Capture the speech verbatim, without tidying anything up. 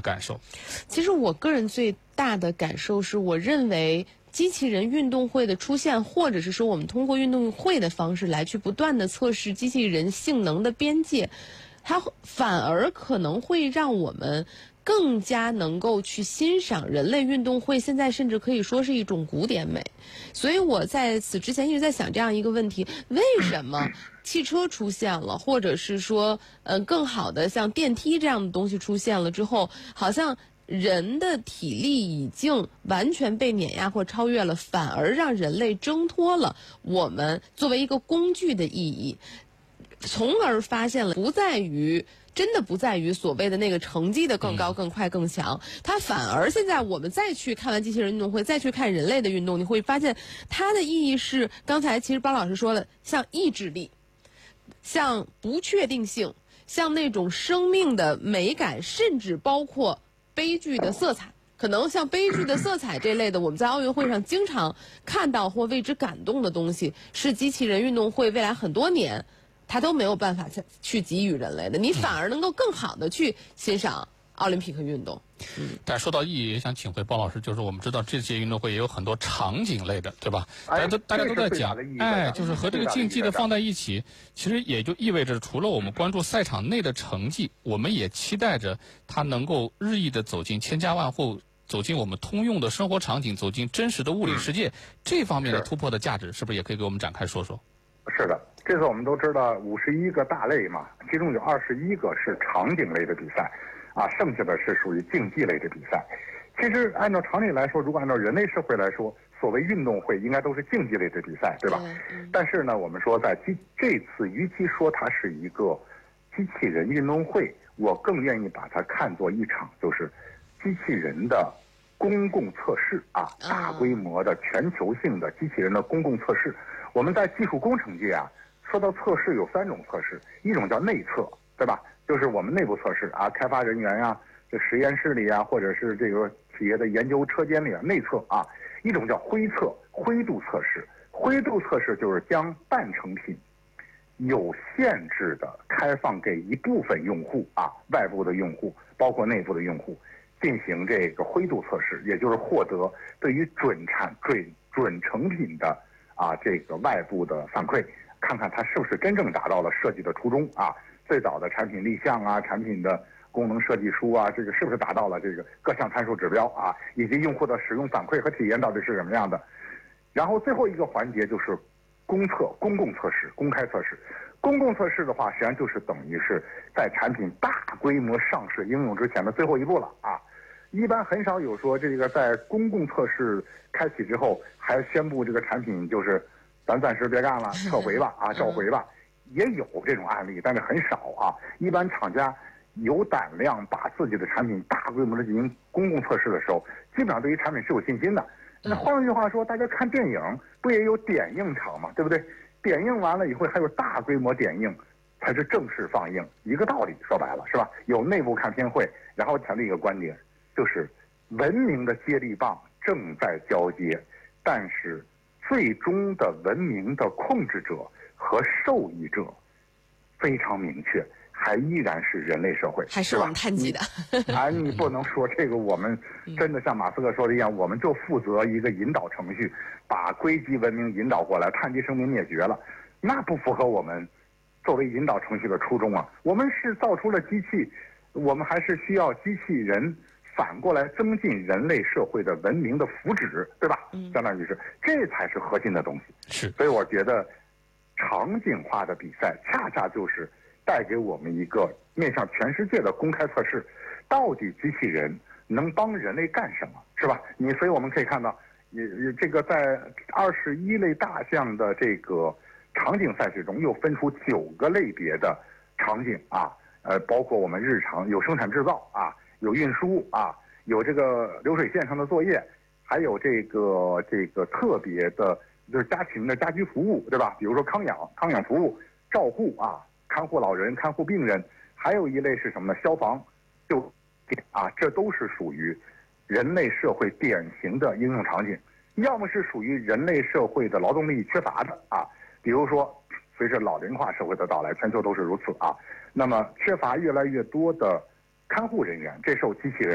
感受？ 其实我个人最大的感受是，我认为机器人运动会的出现，或者是说我们通过运动会的方式来去不断的测试机器人性能的边界，它反而可能会让我们更加能够去欣赏人类运动会，现在甚至可以说是一种古典美。所以我在此之前一直在想这样一个问题：为什么汽车出现了，或者是说呃更好的像电梯这样的东西出现了之后，好像人的体力已经完全被碾压或超越了，反而让人类挣脱了我们作为一个工具的意义，从而发现了不在于真的不在于所谓的那个成绩的更高、更快、更强，它反而现在我们再去看完机器人运动会，再去看人类的运动，你会发现它的意义是刚才其实包老师说的，像意志力，像不确定性，像那种生命的美感，甚至包括悲剧的色彩。可能像悲剧的色彩这类的，我们在奥运会上经常看到或为之感动的东西，是机器人运动会未来很多年它都没有办法去给予人类的，你反而能够更好的去欣赏奥林匹克运动。 嗯，但说到意义，也想请回包老师，就是我们知道这届运动会也有很多场景类的，对吧？大家都大家都在讲，哎，就是和这个竞技的放在一起，其实也就意味着，除了我们关注赛场内的成绩，我们也期待着它能够日益的走进千家万户，走进我们通用的生活场景，走进真实的物理世界，这方面的突破的价值，是不是也可以给我们展开说说？ 是的，这次我们都知道五十一个大类嘛，其中有二十一个是场景类的比赛，啊，剩下的是属于竞技类的比赛。其实按照常理来说，如果按照人类社会来说，所谓运动会应该都是竞技类的比赛，对吧？嗯、但是呢，我们说在机这次，与其说它是一个机器人运动会，我更愿意把它看作一场就是机器人的公共测试啊，大规模的全球性的机器人的公共测试。我们在技术工程界啊，说到测试有三种测试，一种叫内测，对吧？就是我们内部测试啊，开发人员呀、啊，这实验室里啊，或者是这个企业的研究车间里啊，内测啊。一种叫灰测，灰度测试。灰度测试就是将半成品有限制的开放给一部分用户啊，外部的用户，包括内部的用户，进行这个灰度测试，也就是获得对于准产准准成品的。啊，这个外部的反馈，看看它是不是真正达到了设计的初衷啊？最早的产品立项啊，产品的功能设计书啊，这个是不是达到了这个各项参数指标啊？以及用户的使用反馈和体验到底是什么样的？然后最后一个环节就是公测、公共测试、公开测试。公共测试的话，实际上就是等于是在产品大规模上市应用之前的最后一步了啊。一般很少有说这个在公共测试开启之后还宣布这个产品就是咱暂时别干了，撤回吧啊，召回吧，也有这种案例，但是很少啊。一般厂家有胆量把自己的产品大规模的进行公共测试的时候，基本上对于产品是有信心的。那换句话说，大家看电影不也有点映场嘛，对不对？点映完了以后还有大规模点映才是正式放映，一个道理，说白了是吧？有内部看片会，然后谈的一个观点。就是文明的接力棒正在交接，但是最终的文明的控制者和受益者非常明确，还依然是人类社会， 还是我们碳基的。 啊，你不能说这个我们真的像马斯克说的一样，我们就负责一个引导程序，把硅基文明引导过来，碳基生命灭绝了，那不符合我们作为引导程序的初衷啊。我们是造出了机器，我们还是需要机器人。反过来增进人类社会的文明的福祉，对吧？嗯，相当于是这才是核心的东西。 是， 所以我觉得场景化的比赛恰恰就是带给我们一个面向全世界的公开测试，到底机器人能帮人类干什么，是吧？你所以我们可以看到，也这个在二十一类大项的这个场景赛事中，又分出九个类别的场景啊，呃，包括我们日常有生产制造啊。有运输啊，有这个流水线上的作业，还有这个这个特别的，就是家庭的家居服务，对吧？比如说康养、康养服务、照护啊，看护老人、看护病人，还有一类是什么呢？消防、救啊，这都是属于人类社会典型的应用场景。要么是属于人类社会的劳动力缺乏的啊，比如说随着老龄化社会的到来，全球都是如此啊。那么缺乏越来越多的看护人员，这时候机器人